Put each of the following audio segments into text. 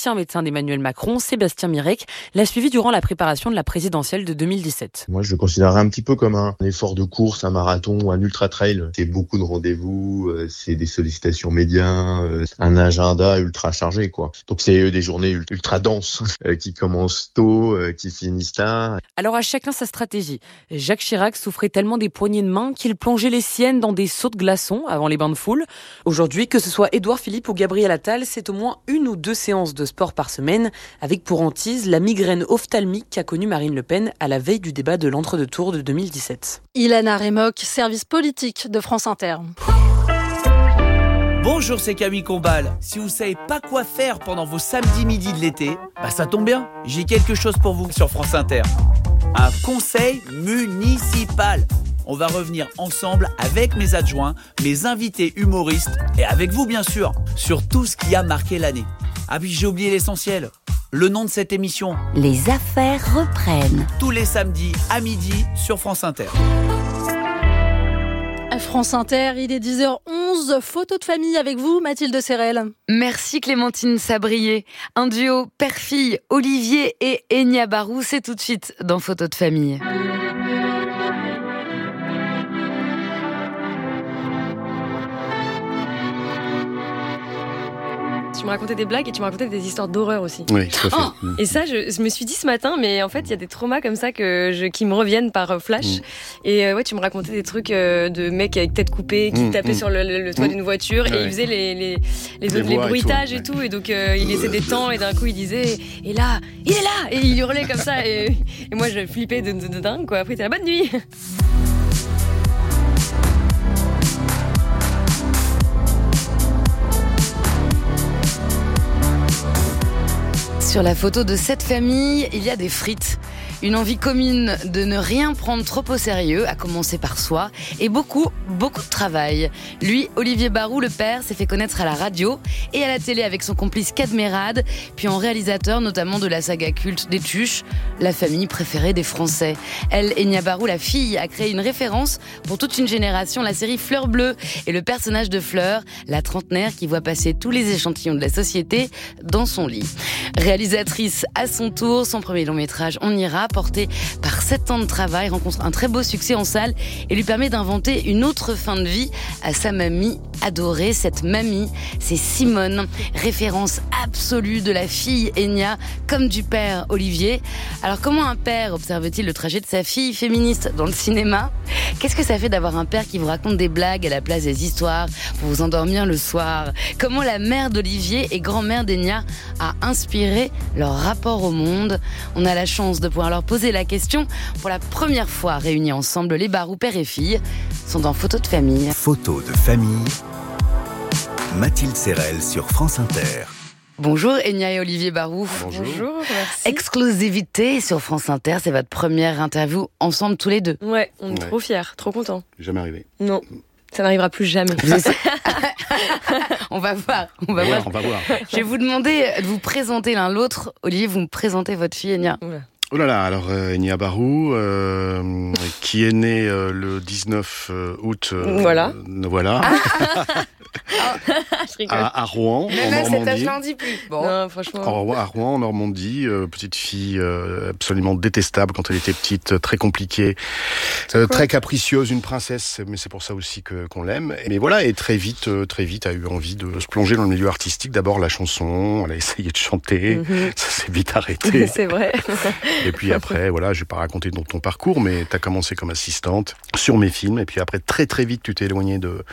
l'ancien médecin d'Emmanuel Macron, Sébastien Mirec, l'a suivi durant la préparation de la présidentielle de 2017. Moi, je le considérerais un petit peu comme un effort de course, un marathon ou un ultra-trail. C'est beaucoup de rendez-vous, c'est des sollicitations médias, un agenda ultra chargé, quoi. Donc, c'est des journées ultra denses qui commencent tôt, qui finissent tard. Alors, à chacun sa stratégie. Jacques Chirac souffrait tellement des poignées de main qu'il plongeait les siennes dans des seaux de glaçons avant les bains de foule. Aujourd'hui, que ce soit Édouard Philippe ou Gabriel Attal, c'est au moins 1 ou 2 séances de sport par semaine, avec pour hantise la migraine ophtalmique qu'a connue Marine Le Pen à la veille du débat de l'entre-deux-tours de 2017. Ilana Remoc, service politique de France Inter. Bonjour, c'est Camille Combal. Si vous savez pas quoi faire pendant vos samedis midi de l'été, ça tombe bien. J'ai quelque chose pour vous sur France Inter. Un conseil municipal. On va revenir ensemble avec mes adjoints, mes invités humoristes et avec vous bien sûr, sur tout ce qui a marqué l'année. Ah puis j'ai oublié l'essentiel. Le nom de cette émission. Les affaires reprennent. Tous les samedis à midi sur France Inter. À France Inter, il est 10h11. Photo de famille avec vous, Mathilde Serrel. Merci Clémentine Sabrier. Un duo père-fille, Olivier et Enya Barou, c'est tout de suite dans Photo de famille. Tu me racontais des blagues et tu me racontais des histoires d'horreur aussi. Oui, tout à fait. Et ça, je me suis dit ce matin, mais en fait, il y a des traumas comme ça qui me reviennent par flash. Et ouais, tu me racontais des trucs de mecs avec tête coupée qui tapaient sur le toit d'une voiture et ils faisaient les bruitages et tout. Et donc, il laissait des temps et d'un coup, il disait « Et là, il est là !» Et il hurlait comme ça. Et moi, je flippais de dingue, quoi. Après, t'es la bonne nuit. Sur la photo de cette famille, il y a des frites. Une envie commune de ne rien prendre trop au sérieux, à commencer par soi, et beaucoup de travail. Lui, Olivier Barou, le père, s'est fait connaître à la radio et à la télé avec son complice Cadmerade, puis en réalisateur notamment de la saga culte des Tuches, la famille préférée des Français. Elle, Enya Barou, la fille, a créé une référence pour toute une génération, la série Fleur Bleue, et le personnage de Fleur, la trentenaire qui voit passer tous les échantillons de la société dans son lit. Réalisatrice à son tour, son premier long métrage On ira, porté par 7 ans de travail, rencontre un très beau succès en salle et lui permet d'inventer une autre fin de vie à sa mamie adorée. Cette mamie, c'est Simone, référence absolue de la fille Enya comme du père Olivier. Alors comment un père observe-t-il le trajet de sa fille féministe dans le cinéma ? Qu'est-ce que ça fait d'avoir un père qui vous raconte des blagues à la place des histoires pour vous endormir le soir ? Comment la mère d'Olivier et grand-mère d'Enya a inspiré leur rapport au monde ? On a la chance de pouvoir leur poser la question pour la première fois réunis ensemble. Les Barou, père et fille, sont dans Photo de famille. Photo de famille. Mathilde Serrel sur France Inter. Bonjour Enya et Olivier Barou. Bonjour, merci. Exclusivité sur France Inter, c'est votre première interview ensemble tous les deux. Ouais, on est trop fiers, trop contents. Jamais arrivé. Non, ça n'arrivera plus jamais. On va voir. On va voir. Je vais vous demander de vous présenter l'un l'autre. Olivier, vous me présentez votre fille Enya. Oh là là, alors Enya Barou, qui est née le 19 août. Voilà. Je rigole. À Rouen, en Normandie. Je n'en dis plus. Bon. Non, franchement. À Rouen, en Normandie, petite fille absolument détestable quand elle était petite, très compliquée, très capricieuse, une princesse, mais c'est pour ça aussi qu'on l'aime. Mais voilà, et très vite a eu envie de se plonger dans le milieu artistique. D'abord la chanson, elle a essayé de chanter, ça s'est vite arrêté. C'est vrai. Et puis après, voilà, je vais pas raconter ton parcours, mais t'as commencé comme assistante sur mes films, et puis après très très vite tu t'es éloigné de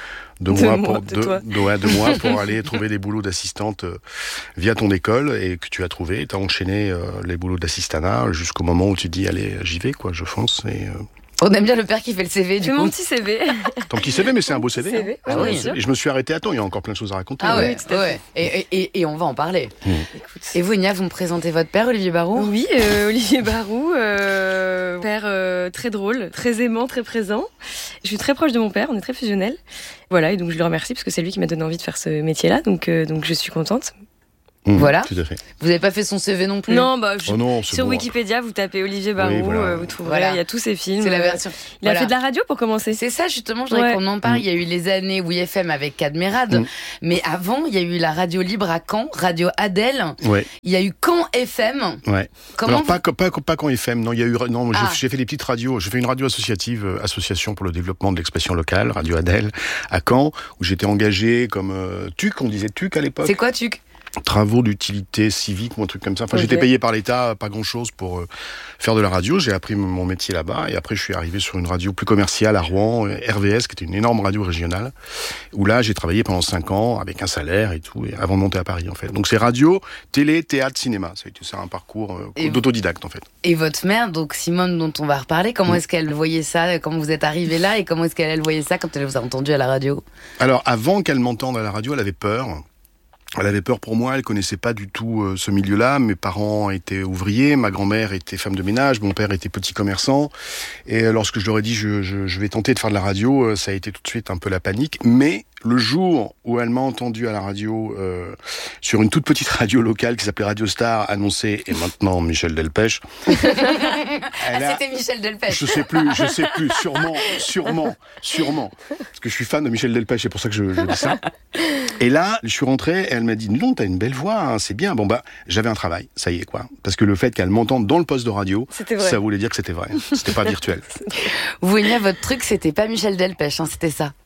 moi pour aller trouver des boulots d'assistante via ton école, et que tu as trouvé. T'as enchaîné les boulots d'assistanat jusqu'au moment où tu dis allez, j'y vais quoi, je fonce. Et on aime bien le père qui fait le CV, du coup. Mon petit CV. Ton petit CV, mais c'est un beau CV. CV. Hein. Oui, Et je me suis arrêté à temps, il y a encore plein de choses à raconter. Ah ouais. Et on va en parler. Écoute. Et vous, Enya, vous me présentez votre père, Olivier Barou ? Oui, Olivier Barou, père très drôle, très aimant, très présent. Je suis très proche de mon père, on est très fusionnels. Voilà, et donc je le remercie parce que c'est lui qui m'a donné envie de faire ce métier-là, donc je suis contente. Voilà. Tout à fait. Vous n'avez pas fait son CV non plus? Non, sur bon. Wikipédia, vous tapez Olivier Barou, Oui, voilà. vous trouverez, il y a tous ses films. C'est la version. Il a fait de la radio pour commencer. C'est ça, justement, je voudrais qu'on en parle. Il y a eu les années WeFM avec Cadmerade, mais avant, il y a eu la radio libre à Caen, Radio Adèle. Ouais. Il y a eu Caen FM. Ouais. Comment Alors pas Caen FM, non, il y a eu j'ai fait des petites radios, j'ai fait une radio associative, association pour le développement de l'expression locale, Radio Adèle à Caen, où j'étais engagé comme TUC, on disait TUC à l'époque. C'est quoi TUC? Travaux d'utilité civique ou un truc comme ça. Enfin, j'étais payé par l'État, pas grand-chose pour faire de la radio. J'ai appris mon métier là-bas et après je suis arrivé sur une radio plus commerciale à Rouen, RVS, qui était une énorme radio régionale, où là j'ai travaillé pendant 5 ans avec un salaire et tout, et avant de monter à Paris en fait. Donc c'est radio, télé, théâtre, cinéma. Ça a été un parcours d'autodidacte en fait. Et votre mère, donc Simone, dont on va reparler, comment est-ce qu'elle voyait ça, comment vous êtes arrivé là et comment est-ce qu'elle voyait ça quand elle vous a entendu à la radio? Alors avant qu'elle m'entende à la radio, elle avait peur. Elle avait peur pour moi, elle connaissait pas du tout ce milieu-là. Mes parents étaient ouvriers, ma grand-mère était femme de ménage, mon père était petit commerçant. Et lorsque je leur ai dit je vais tenter de faire de la radio, ça a été tout de suite un peu la panique. Mais le jour où elle m'a entendu à la radio, sur une toute petite radio locale qui s'appelait Radio Star, annoncer « Et maintenant, Michel Delpech », c'était Michel Delpech. Je sais plus, sûrement. Parce que je suis fan de Michel Delpech, c'est pour ça que je dis ça. Et là, je suis rentré, et elle m'a dit « Non, t'as une belle voix, hein, c'est bien. » Bon j'avais un travail, ça y est quoi. Parce que le fait qu'elle m'entende dans le poste de radio, ça voulait dire que c'était vrai. C'était pas virtuel. Vous voyez, votre truc, c'était pas Michel Delpech, hein, c'était ça.